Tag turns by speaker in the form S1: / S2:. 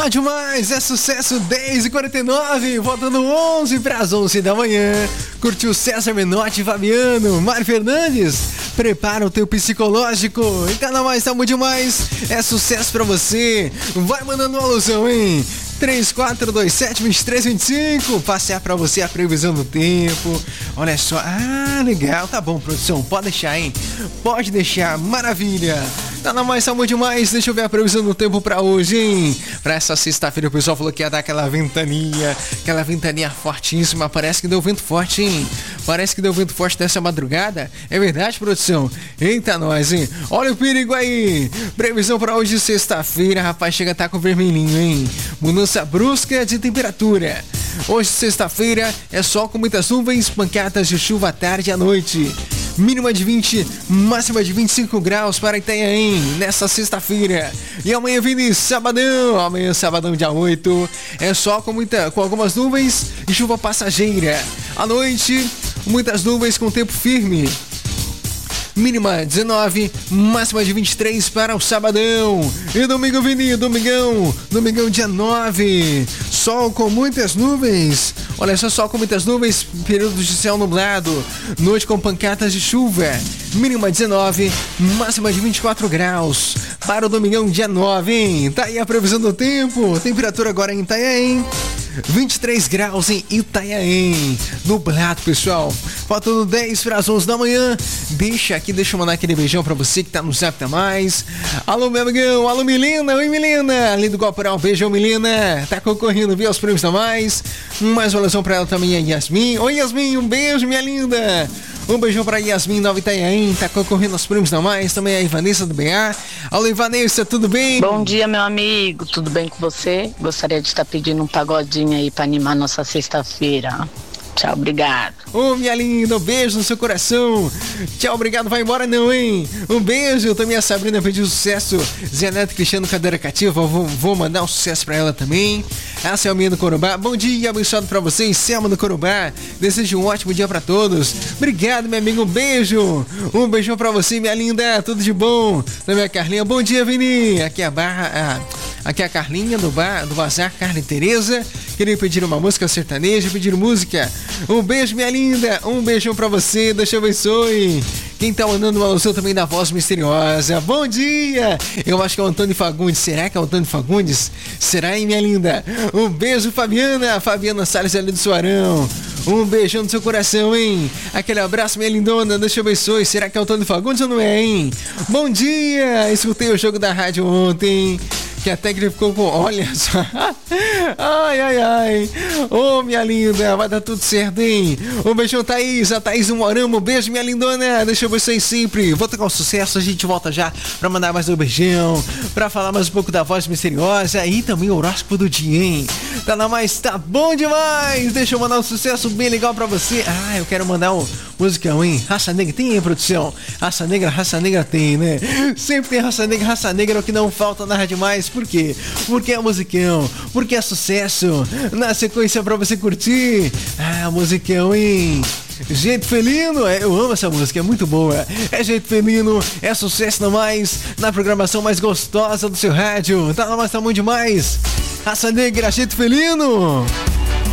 S1: Tá demais, é sucesso 10h49, voltando 11 para as 11 da manhã. Curtiu César Menotti, Fabiano, Mário Fernandes? Prepara o teu psicológico. E tá na mais, tá muito demais. É sucesso pra você. Vai mandando uma alusão, hein? 3427-2325. Passear pra você a previsão do tempo. Olha só. Ah, legal. Tá bom, produção. Pode deixar, hein? Pode deixar. Maravilha. Tá na mais, tá muito demais. Deixa eu ver a previsão do tempo pra hoje, hein? Pra essa sexta-feira o pessoal falou que ia dar aquela ventania fortíssima. Parece que deu vento forte, hein? Parece que deu vento forte nessa madrugada. É verdade, produção? Eita, nós, hein? Olha o perigo aí. Previsão pra hoje, sexta-feira. Rapaz, chega a estar com vermelhinho, hein? Mudança brusca de temperatura. Hoje, sexta-feira, é sol com muitas nuvens, pancadas de chuva à tarde e à noite. Mínima de 20, máxima de 25 graus para Itanhaém, nessa sexta-feira. E amanhã, sabadão. Amanhã, sabadão, dia 8. É sol com algumas nuvens e chuva passageira. À noite, muitas nuvens com tempo firme. Mínima 19, máxima de 23 para o sabadão. E domingo, domingão dia 9. Sol com muitas nuvens. Olha só, sol com muitas nuvens, períodos de céu nublado. Noite com pancadas de chuva. Mínima 19, máxima de 24 graus. Para o domingão dia 9, hein? Tá aí a previsão do tempo. Temperatura agora em Itanhaém, 23 graus em Itanhaém. Nublado, pessoal. Faltando 10 para as 11 da manhã. Deixa eu mandar aquele beijão pra você que tá no Zap da Mais. Alô, meu amigão. Alô, Milena. Oi, Milena. Ali do Corporal. Beijão, Milena. Tá concorrendo, viu, aos prêmios da Mais. Mais uma oração pra ela também, a Yasmin. Oi, Yasmin. Um beijo, minha linda. Um beijão pra Yasmin, Nova Itanhaém, tá concorrendo aos prêmios da Mais, também a Ivanessa do BA. Alô, Ivanessa, tudo bem?
S2: Bom dia, meu amigo, tudo bem com você? Gostaria de estar pedindo um pagodinho aí pra animar nossa sexta-feira. Tchau, obrigado.
S1: Ô, minha linda, um beijo no seu coração. Tchau, obrigado, vai embora não, hein? Um beijo, também a Sabrina pediu sucesso. Zé Neto Cristiano, cadeira cativa, vou mandar um sucesso pra ela também. A Selminha do Corubá, bom dia, abençoado pra vocês, Selma do Corubá. Desejo um ótimo dia pra todos. Obrigado, meu amigo, um beijo. Um beijão pra você, minha linda, tudo de bom. Da minha Carlinha, bom dia, Vini. Aqui é aqui é a Carlinha do Bazar, Carla e Tereza. Queria pedir uma música sertaneja, pedir música. Um beijo, minha linda. Um beijão pra você, Deus te abençoe. Quem tá mandando uma alusão também da voz misteriosa. Bom dia. Eu acho que é o Antônio Fagundes. Será que é o Antônio Fagundes? Será, hein, minha linda? Um beijo, Fabiana. Fabiana Salles ali do Soarão. Um beijão no seu coração, hein? Aquele abraço, minha lindona. Deus te abençoe. Será que é o Antônio Fagundes ou não é, hein? Bom dia. Escutei o jogo da rádio ontem, que até que ele ficou com... Olha só. Ai. Ô, minha linda, vai dar tudo certo, hein? Um beijão, Thaís. A Thaís do Morama. Um beijo, minha lindona. Deixa vocês sempre. Vou tocar um sucesso. A gente volta já pra mandar mais um beijão, pra falar mais um pouco da voz misteriosa e também o horóscopo do dia, hein? Tá na mais, tá bom demais. Deixa eu mandar um sucesso bem legal pra você. Eu quero mandar um musicão, hein? Raça Negra tem, hein, produção? Raça Negra tem, né? Sempre tem Raça Negra é o que não falta na Rádio Mais. Por quê? Porque é musicão, porque é sucesso. Na sequência pra você curtir. Musicão, hein? Jeito Felino, eu amo essa música, é muito boa. É Jeito Felino, é sucesso na Mais, na programação mais gostosa do seu rádio. Tá na Mais, tá muito demais. Raça Negra, Jeito Felino.